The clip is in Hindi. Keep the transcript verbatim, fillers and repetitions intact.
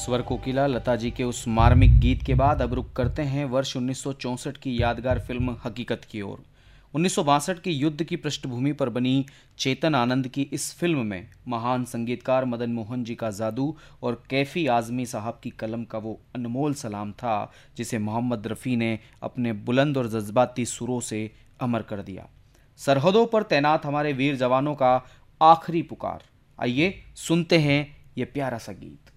स्वर कोकिला लता जी के उस मार्मिक गीत के बाद अब रुक करते हैं वर्ष उन्नीस सौ चौंसठ की यादगार फिल्म हकीकत की ओर। उन्नीस सौ बासठ की युद्ध की पृष्ठभूमि पर बनी चेतन आनंद की इस फिल्म में महान संगीतकार मदन मोहन जी का जादू और कैफी आजमी साहब की कलम का वो अनमोल सलाम था जिसे मोहम्मद रफ़ी ने अपने बुलंद और जज्बाती सुरों से अमर कर दिया। सरहदों पर तैनात हमारे वीर जवानों का आखिरी पुकार। आइए सुनते हैं ये प्यारा सा गीत।